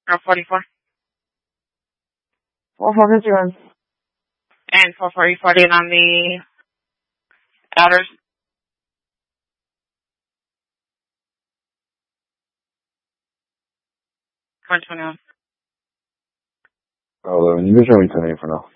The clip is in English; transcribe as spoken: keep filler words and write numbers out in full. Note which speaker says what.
Speaker 1: Or forty-four.
Speaker 2: four four fifty-one.
Speaker 1: And four forty forty on the outers. one twenty-one.
Speaker 3: Oh, you can show me today for now.